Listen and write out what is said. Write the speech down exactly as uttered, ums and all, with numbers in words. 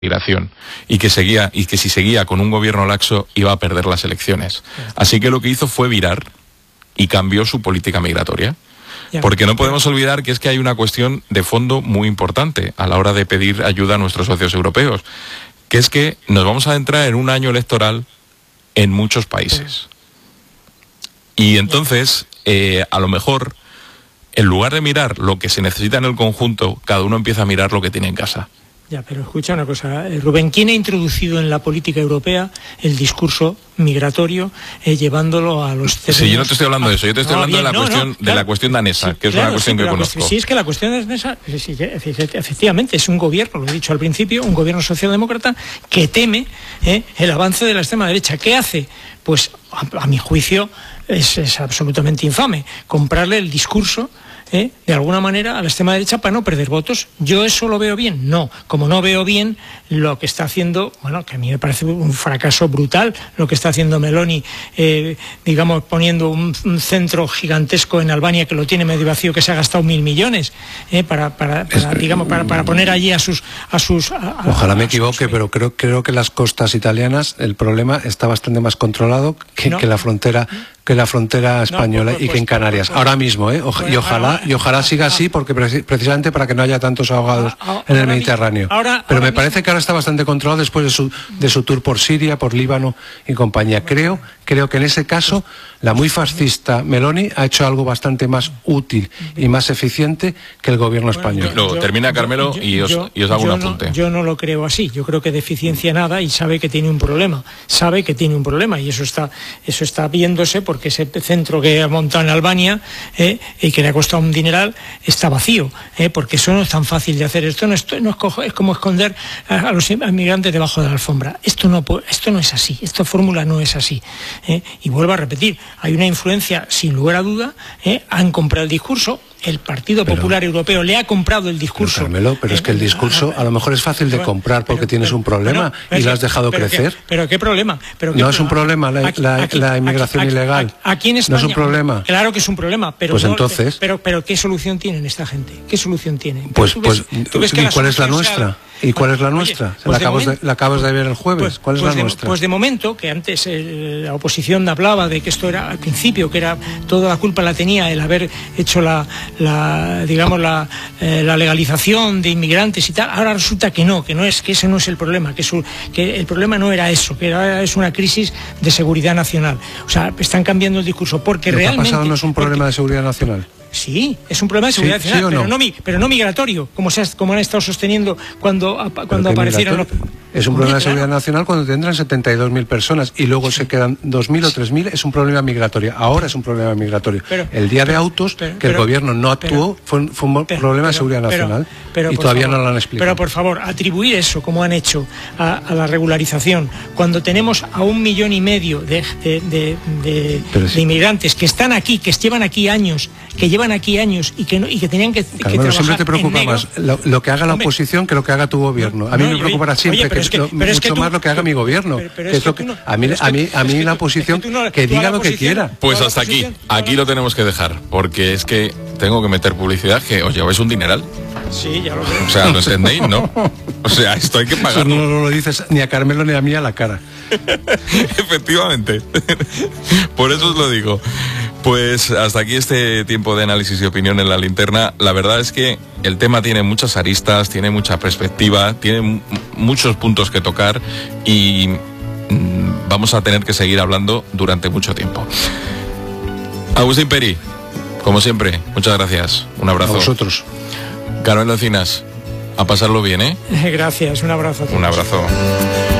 migración y que seguía y que si seguía con un gobierno laxo iba a perder las elecciones. Así que lo que hizo fue virar y cambió su política migratoria. Porque no podemos olvidar que es que hay una cuestión de fondo muy importante a la hora de pedir ayuda a nuestros socios europeos, que es que nos vamos a entrar en un año electoral en muchos países. Y entonces, eh, a lo mejor, en lugar de mirar lo que se necesita en el conjunto, cada uno empieza a mirar lo que tiene en casa. Ya, pero escucha una cosa, Rubén, ¿quién ha introducido en la política europea el discurso migratorio, eh, llevándolo a los términos? Sí, yo no te estoy hablando de eso, yo te estoy no, hablando bien, de la no, cuestión no, claro, de la cuestión danesa, sí, que es claro, una cuestión sí, que conozco. Cuestión, sí, es que la cuestión danesa, sí, efectivamente, es un gobierno, lo he dicho al principio, un gobierno socialdemócrata que teme eh, el avance de la extrema derecha. ¿Qué hace? Pues, a, a mi juicio, es, es absolutamente infame comprarle el discurso ¿Eh? de alguna manera a la extrema derecha para no perder votos. ¿Yo eso lo veo bien? No. Como no veo bien lo que está haciendo, bueno, que a mí me parece un fracaso brutal lo que está haciendo Meloni, eh, digamos, poniendo un, un centro gigantesco en Albania que lo tiene medio vacío, que se ha gastado mil millones eh, para, para, para, digamos, para, para poner allí a sus... A sus a, a, Ojalá me a equivoque, sus... pero creo, creo que las costas italianas, el problema está bastante más controlado que, ¿no? que la frontera... que la frontera española no, pues, pues, y que en Canarias, pues, pues, ahora mismo, ¿eh? Oja, bueno, y ojalá ahora, y ojalá siga así, porque precisamente para que no haya tantos ahogados ahora, en el Mediterráneo. Ahora, Pero ahora me parece mismo. que ahora está bastante controlado después de su, de su tour por Siria, por Líbano y compañía. Creo, creo que en ese caso la muy fascista Meloni ha hecho algo bastante más útil y más eficiente que el gobierno español. Luego termina Carmelo yo, y, os, yo, y os hago yo un apunte. No, yo no lo creo así. Yo creo que de eficiencia nada y sabe que tiene un problema. Sabe que tiene un problema y eso está, eso está viéndose porque ese centro que ha montado en Albania eh, y que le ha costado un dineral está vacío, eh, porque eso no es tan fácil de hacer. Esto no es, no es, cojo, es como esconder a, a los inmigrantes debajo de la alfombra. Esto no, esto no es así, esta fórmula no es así. Eh, y vuelvo a repetir, hay una influencia sin lugar a duda, eh, han comprado el discurso. El Partido pero, Popular Europeo le ha comprado el discurso. Pero, Carmelo, pero eh, es que el discurso a lo mejor es fácil de pero, comprar porque pero, tienes pero, un problema pero, y lo has dejado pero crecer. ¿Qué, ¿Pero qué problema? Pero ¿qué no es un problema la, aquí, la, aquí, la inmigración aquí, ilegal. Aquí en España, no es un problema. Claro que es un problema, pero pues no, entonces. Pero, pero ¿qué solución tienen esta gente? ¿Qué solución tienen? Pues, ¿Tú pues ves, ¿tú ves que ¿y la cuál es la nuestra? Sea, ¿Y cuál es la nuestra? Oye, pues la, acabas de, la acabas de ver el jueves. Pues, ¿Cuál es pues la de, nuestra? Pues de momento, que antes eh, la oposición hablaba de que esto era al principio, que era toda la culpa la tenía el haber hecho la, la digamos, la, eh, la legalización de inmigrantes y tal. Ahora resulta que no, que no es, que ese no es el problema, que, su, que el problema no era eso, que era, es una crisis de seguridad nacional. O sea, están cambiando el discurso porque Lo realmente... ¿Qué ha pasado no es un problema porque, de seguridad nacional? Sí, es un problema de seguridad sí, nacional, ¿sí pero, no? No, pero no migratorio, como, se ha, como han estado sosteniendo cuando, cuando aparecieron los... Es un problema de seguridad nacional cuando tendrán setenta y dos mil personas y luego se quedan dos mil o tres mil, es un problema migratorio. Ahora es un problema migratorio. Pero, el día de autos, pero, que pero, el gobierno no actuó, pero, fue, fue un pero, problema de seguridad nacional pero, y todavía favor, no lo han explicado. Pero por favor, atribuir eso, como han hecho, a, a la regularización, cuando tenemos a un millón y medio de, de, de, de, sí. de inmigrantes que están aquí, que llevan aquí años, que llevan aquí años y que, no, y que tenían que, Carmelo, que trabajar siempre te preocupa en negro. más lo, lo que haga la oposición que lo que haga tu gobierno. A mí no, me preocupará siempre oye, que, es que, lo, pero mucho es que tú, más lo que haga mi gobierno. Pero, pero que es es lo que que, no, a mí, a mí, a mí es la oposición que, no, que diga lo que quiera. Pues hasta aquí, aquí lo tenemos que dejar, porque es que tengo que meter publicidad que os lleváis un dineral. Sí, ya lo veo. O sea, ¿lo entendéis? ¿No? O sea, esto hay que pagarlo. Eso no, no lo dices ni a Carmelo ni a mí a la cara. Efectivamente. Por eso os lo digo. Pues hasta aquí este tiempo de análisis y opinión en La Linterna. La verdad es que el tema tiene muchas aristas, tiene mucha perspectiva, tiene muchos puntos que tocar y mmm, vamos a tener que seguir hablando durante mucho tiempo. Agustín Peri, como siempre, muchas gracias. Un abrazo. A vosotros. Carmelo Encinas, a pasarlo bien, ¿eh? Gracias, un abrazo a todos. Un abrazo.